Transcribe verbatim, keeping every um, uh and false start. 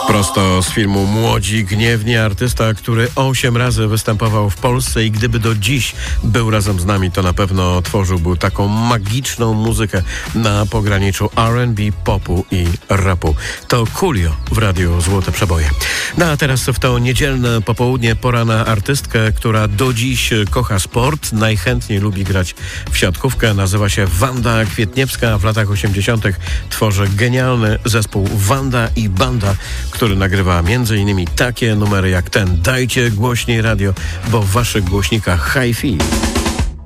Prosto z filmu Młodzi Gniewni, artysta, który osiem razy występował w Polsce i gdyby do dziś był razem z nami, to na pewno tworzyłby taką magiczną muzykę na pograniczu R and B, popu i rapu. To Coolio w radiu Złote Przeboje. No a teraz w to niedzielne popołudnie pora na artystkę, która do dziś kocha sport, najchętniej lubi grać w siatkówkę. Nazywa się Wanda Kwietniewska. W latach osiemdziesiątych tworzy genialny zespół Wanda i Banda, który nagrywa między innymi takie numery jak ten. Dajcie głośniej radio, bo w waszych głośnikach hi-fi.